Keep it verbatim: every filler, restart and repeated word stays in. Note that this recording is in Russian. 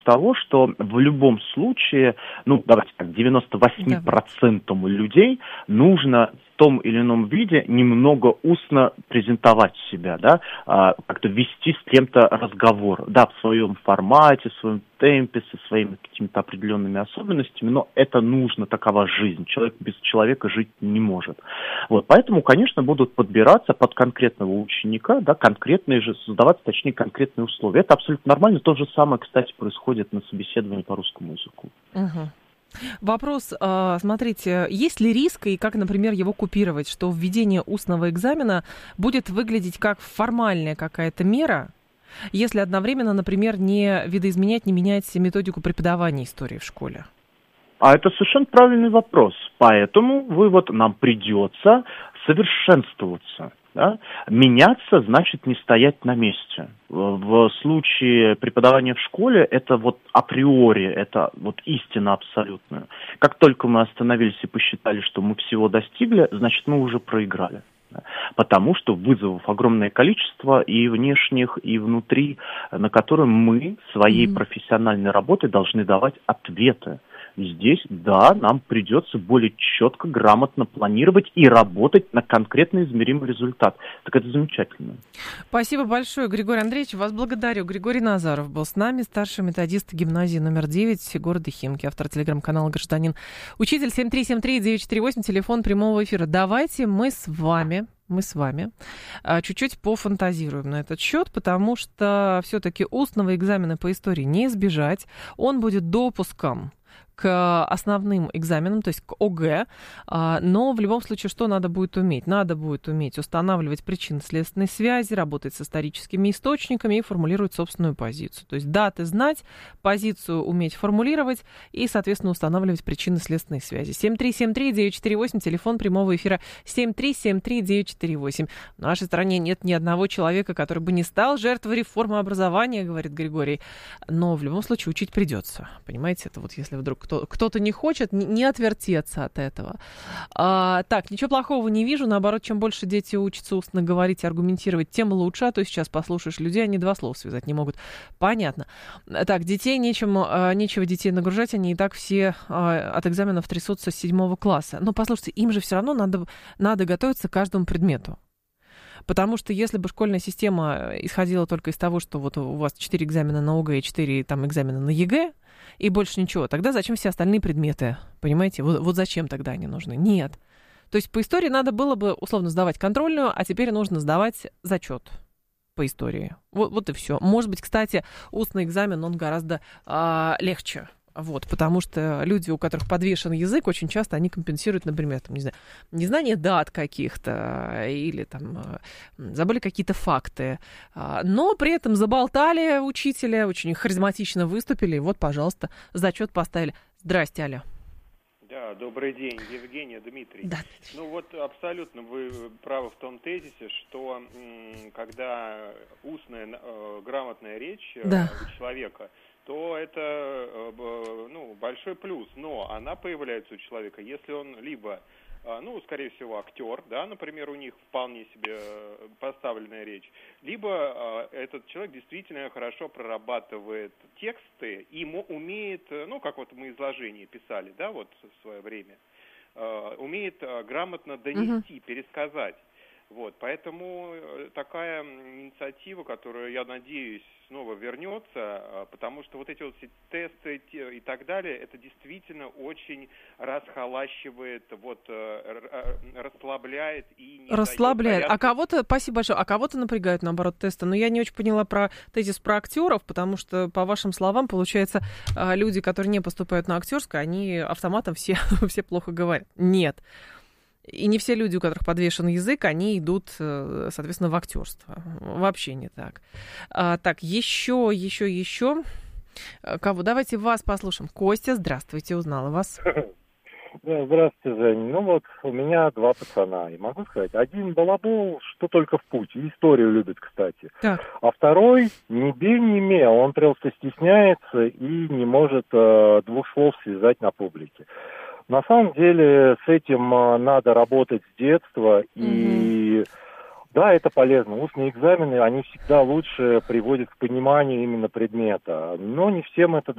того, что в любом случае, ну, давайте так, девяносто восемь процентов Да. людей нужно в том или ином виде немного устно презентовать себя, да, а, как-то вести с кем-то разговор, да, в своем формате, в своем темпе, со своими какими-то определенными особенностями, но это нужно, такова жизнь, человек без человека жить не может. Вот, поэтому, конечно, будут подбираться под конкретного ученика, да, конкретные же, создаваться, точнее, конкретные условия. Это абсолютно нормально, то же самое, кстати, происходит на собеседовании по русскому языку. Угу. Вопрос, смотрите, есть ли риск и как, например, его купировать, что введение устного экзамена будет выглядеть как формальная какая-то мера, если одновременно, например, не видоизменять, не менять методику преподавания истории в школе? А это совершенно правильный вопрос. Поэтому вывод: нам придется совершенствоваться. Да? Меняться значит не стоять на месте. В случае преподавания в школе это вот априори, это вот истина абсолютная. Как только мы остановились и посчитали, что мы всего достигли, значит, мы уже проиграли. Потому что вызовов огромное количество и внешних, и внутри, на которые мы своей mm-hmm. профессиональной работой должны давать ответы. Здесь, да, нам придется более четко, грамотно планировать и работать на конкретно измеримый результат. Так это замечательно. Спасибо большое, Григорий Андреевич. Вас благодарю. Григорий Назаров был с нами, старший методист гимназии номер девять города Химки, автор телеграм-канала «Гражданин Учитель». семь три семь три девять четыре восемь, телефон прямого эфира. Давайте мы с вами... мы с вами чуть-чуть пофантазируем на этот счет, потому что все-таки устного экзамена по истории не избежать. Он будет допуском к основным экзаменам, то есть к ОГЭ, но в любом случае что надо будет уметь? Надо будет уметь устанавливать причинно-следственные связи, работать с историческими источниками и формулировать собственную позицию. То есть даты знать, позицию уметь формулировать и, соответственно, устанавливать причинно-следственные связи. семь три семь три девять четыре восемь, телефон прямого эфира семь три семь три девять четыре восемь. В нашей стране нет ни одного человека, который бы не стал жертвой реформы образования, говорит Григорий, но в любом случае учить придется. Понимаете, это вот если вдруг кто, кто-то не хочет, не, не отвертеться от этого. А, так, ничего плохого не вижу. Наоборот, чем больше дети учатся устно говорить и аргументировать, тем лучше. А то сейчас послушаешь людей, они два слова связать не могут. Понятно. Так, детей нечем, нечего детей нагружать, они и так все от экзаменов трясутся с седьмого класса. Но послушайте, им же все равно надо, надо готовиться к каждому предмету. Потому что если бы школьная система исходила только из того, что вот у вас четыре экзамена на ОГЭ и четыре там, экзамена на ЕГЭ, и больше ничего, тогда зачем все остальные предметы? Понимаете? Вот, вот зачем тогда они нужны? Нет. То есть по истории надо было бы условно сдавать контрольную, а теперь нужно сдавать зачет по истории. Вот, вот и все. Может быть, кстати, устный экзамен, он гораздо а, легче. Вот, потому что люди, у которых подвешен язык, очень часто они компенсируют, например, там, не знаю, незнание дат каких-то или там забыли какие-то факты, но при этом заболтали учителя, очень харизматично выступили, и вот, пожалуйста, зачет поставили. Здрасте, алло. Да, добрый день, Евгения, Дмитрий. Да. Ну вот абсолютно вы правы в том тезисе, что м, когда устная э, грамотная речь э, да. у человека, то это ну, большой плюс. Но она появляется у человека, если он либо, ну, скорее всего, актер, да, например, у них вполне себе поставленная речь, либо этот человек действительно хорошо прорабатывает тексты и умеет, ну, как вот мы изложение писали, да, вот в свое время, умеет грамотно донести, угу. пересказать. Вот, поэтому такая инициатива, которую, я надеюсь, снова вернется, потому что вот эти вот тесты и так далее, это действительно очень расхолащивает, вот, расслабляет и не расслабляет. А кого-то, спасибо большое, а кого-то напрягают, наоборот, тесты. Но я не очень поняла про тезис про актеров, потому что, по вашим словам, получается, люди, которые не поступают на актерское, они автоматом все, все плохо говорят. Нет. И не все люди, у которых подвешен язык, они идут, соответственно, в актерство. Вообще не так. А, так, еще, еще, еще. Кого? Давайте вас послушаем. Костя, здравствуйте, узнала вас. Да, здравствуйте, Жень. Ну вот, у меня два пацана. И могу сказать, один балабол, что только в путь. Историю любит, кстати. Так. А второй ни бей, ни мел. Он просто стесняется и не может э, двух слов связать на публике. На самом деле с этим надо работать с детства, mm-hmm. и Да, это полезно. Устные экзамены, они всегда лучше приводят к пониманию именно предмета. Но не всем это